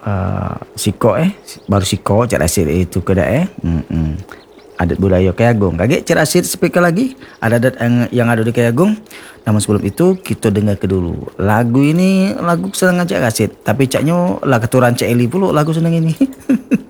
Siko baru Siko Cik Rasid itu kedai adat budaya Kayagung. Kaget Cik Rasid speaker lagi ada adat yang ada di Kayagung. Namun sebelum itu kita dengar ke dulu lagu ini, lagu senang Cik Rasid, tapi caknya lah keturunan Cik Eli pula lagu senang ini.